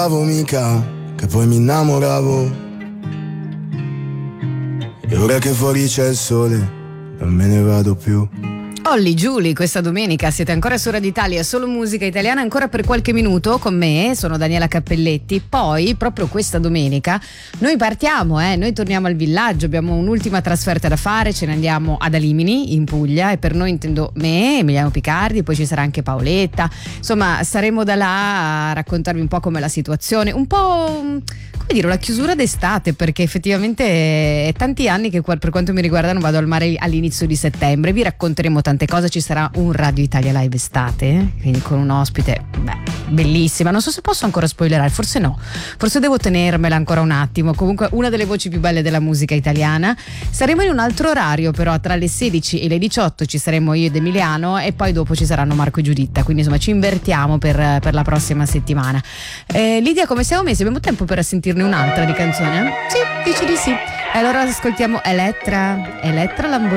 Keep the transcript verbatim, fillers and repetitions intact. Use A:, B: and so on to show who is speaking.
A: mica, che poi mi innamoravo. E ora che fuori c'è il sole, non me ne vado più.
B: Olli Giuli, questa domenica siete ancora su Radio Italia, solo musica italiana ancora per qualche minuto con me, sono Daniela Cappelletti. Poi proprio questa domenica noi partiamo, eh, noi torniamo al villaggio, abbiamo un'ultima trasferta da fare, ce ne andiamo ad Alimini in Puglia e per noi intendo me, Emiliano Picardi, poi ci sarà anche Paoletta, insomma saremo da là a raccontarvi un po' com'è la situazione, un po' come dire una chiusura d'estate, perché effettivamente è tanti anni che per quanto mi riguarda non vado al mare all'inizio di settembre. Vi racconteremo tante cose, ci sarà un Radio Italia Live estate, quindi con un ospite beh, bellissima, non so se posso ancora spoilerare, forse no, forse devo tenermela ancora un attimo. Comunque una delle voci più belle della musica italiana. Saremo in un altro orario però, tra le sedici e le diciotto ci saremo io ed Emiliano e poi dopo ci saranno Marco e Giuditta, quindi insomma ci invertiamo per, per la prossima settimana. eh, Lidia, come siamo messi? Abbiamo tempo per sentirne un'altra di canzone? Sì, dici di sì. E allora ascoltiamo Elettra Elettra Lamborghini.